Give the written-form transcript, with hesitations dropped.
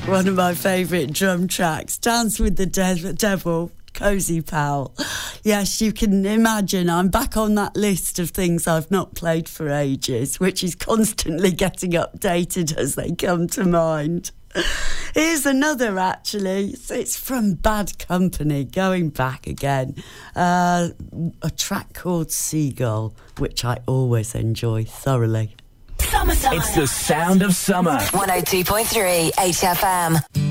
one of my favourite drum tracks. Dance with the Devil, Cozy Powell. Yes, you can imagine I'm back on that list of things I've not played for ages, which is constantly getting updated as they come to mind. Here's another, actually. It's from Bad Company, going back again. A track called Seagull, which I always enjoy thoroughly. Summertime. It's the sound of summer. 102.3 HFM.